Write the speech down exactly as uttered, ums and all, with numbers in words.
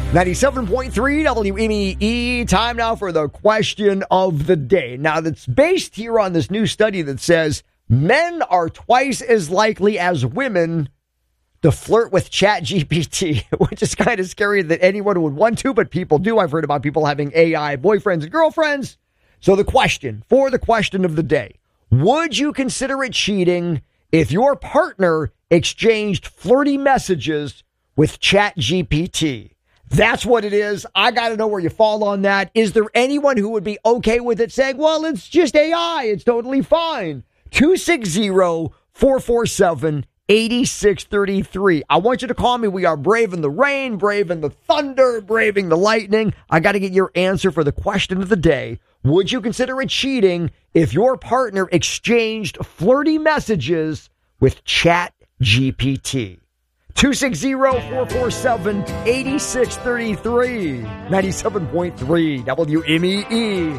ninety-seven point three W M E E. Time now for the question of the day. Now, that's based here on this new study that says men are twice as likely as women to flirt with ChatGPT, which is kind of scary that anyone would want to, but people do. I've heard about people having A I boyfriends and girlfriends. So the question, for the question of the day, would you consider it cheating if your partner exchanged flirty messages with ChatGPT? That's what it is. I got to know where you fall on that. Is there anyone who would be okay with it saying, well, it's just A I. It's totally fine. two six zero, four four seven, eight six three three. I want you to call me. We are braving the rain, braving the thunder, braving the lightning. I got to get your answer for the question of the day. Would you consider it cheating if your partner exchanged flirty messages with ChatGPT? two six zero, four four seven, eight six three three. ninety-seven point three W M E E.